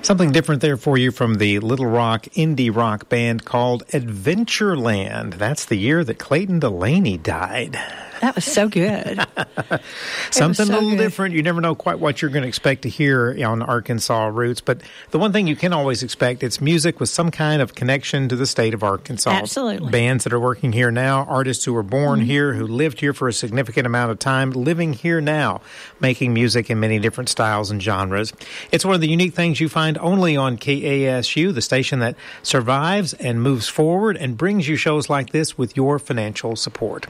Something different there for you from the Little Rock indie rock band called Adventureland. That's the year that Clayton Delaney died. That was so good. Something a little different. You never know quite what you're going to expect to hear on Arkansas Roots. But the one thing you can always expect, it's music with some kind of connection to the state of Arkansas. Absolutely. Bands that are working here now, artists who were born here, who lived here for a significant amount of time, living here now, making music in many different styles and genres. It's one of the unique things you find only on KASU, the station that survives and moves forward and brings you shows like this with your financial support.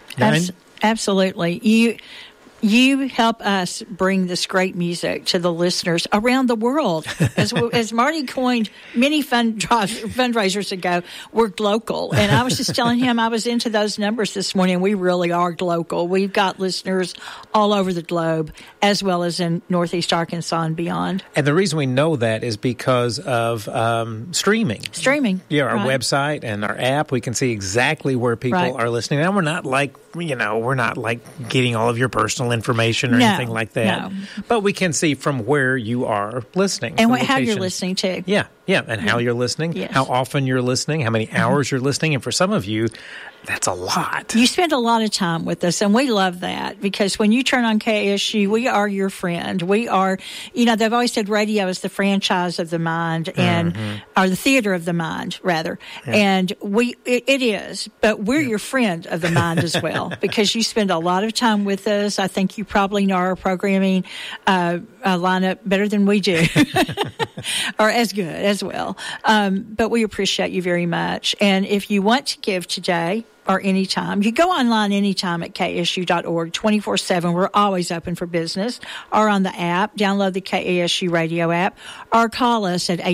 Absolutely. You help us bring this great music to the listeners around the world. As Marty coined many fundraisers ago, we're global. And I was just telling him I was into those numbers this morning. We really are global. We've got listeners all over the globe, as well as in Northeast Arkansas and beyond. And the reason we know that is because of streaming. Yeah, our website and our app, we can see exactly where people are listening. And we're not like getting all of your personal information or anything like that. No. But we can see from where you are listening. And how you're listening to. Yeah, and how you're listening, how often you're listening, how many hours you're listening. And for some of you, that's a lot. You spend a lot of time with us, and we love that because when you turn on KSU, we are your friend. We are, they've always said radio is the franchise of the mind, and or the theater of the mind, rather. Yeah. And it is, but we're your friend of the mind as well because you spend a lot of time with us. I think you probably know our programming lineup better than we do, or as good as well. But we appreciate you very much. And if you want to give today, or anytime. You go online anytime at ksu.org, 24/7. We're always open for business. Or on the app, download the KASU radio app, or call us at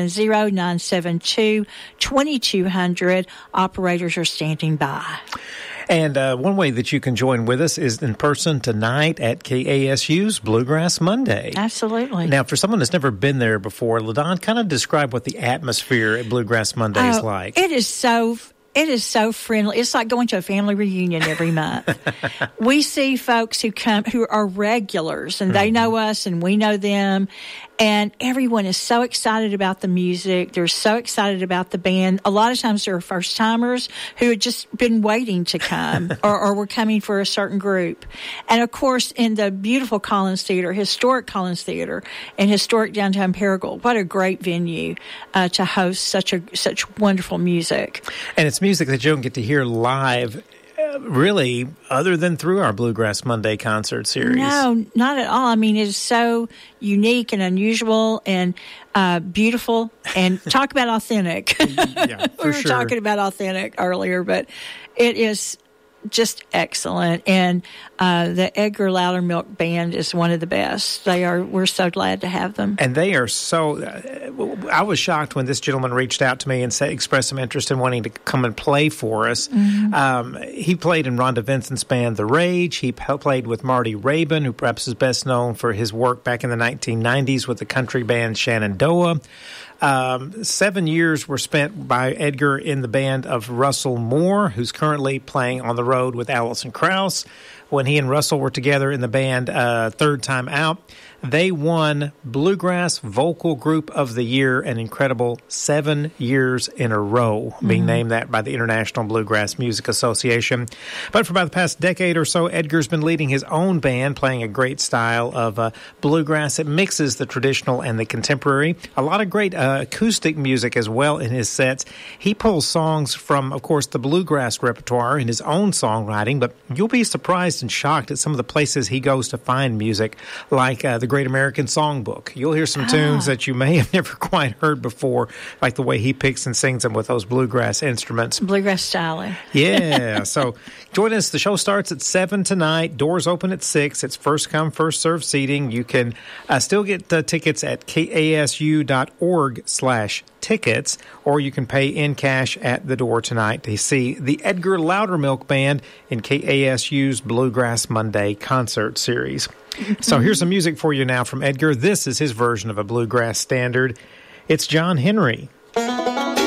870-972-2200. Operators are standing by. And one way that you can join with us is in person tonight at KASU's Bluegrass Monday. Absolutely. Now, for someone that's never been there before, LaDon, kind of describe what the atmosphere at Bluegrass Monday is like. It is so friendly. It's like going to a family reunion every month. We see folks who are regulars, and they know us, and we know them. And everyone is so excited about the music. They're so excited about the band. A lot of times there are first-timers who had just been waiting to come or were coming for a certain group. And, of course, in the beautiful Collins Theater, historic Collins Theater, and historic downtown Paragould, what a great venue to host such wonderful music. And it's music that you don't get to hear live really, other than through our Bluegrass Monday concert series. No, not at all. I mean, it is so unique and unusual and beautiful. And talk about authentic. Yeah, for we were talking about authentic earlier, but it is just excellent. And the Edgar Loudermilk Band is one of the best. We're so glad to have them. And they are so... I was shocked when this gentleman reached out to me and expressed some interest in wanting to come and play for us. He played in Rhonda Vincent's band, The Rage. He played with Marty Rabin, who perhaps is best known for his work back in the 1990s with the country band Shenandoah. 7 years were spent by Edgar in the band of Russell Moore, who's currently playing on the road with Alison Krauss. When he and Russell were together in the band Third Time Out, they won Bluegrass Vocal Group of the Year, an incredible 7 years in a row, being named that by the International Bluegrass Music Association. But for about the past decade or so, Edgar's been leading his own band, playing a great style of bluegrass. It mixes the traditional and the contemporary. A lot of great acoustic music as well in his sets. He pulls songs from, of course, the bluegrass repertoire in his own songwriting, but you'll be surprised and shocked at some of the places he goes to find music, like the Great American Songbook. You'll hear some tunes that you may have never quite heard before, like the way he picks and sings them with those bluegrass instruments. Bluegrass styling. Yeah. So join us. The show starts at 7 tonight. Doors open at 6. It's first come, first served seating. You can still get tickets at kasu.org/tickets, or you can pay in cash at the door tonight to see the Edgar Loudermilk Band in KASU's Bluegrass Monday concert series. So here's some music for you now from Edgar. This is his version of a bluegrass standard. It's John Henry,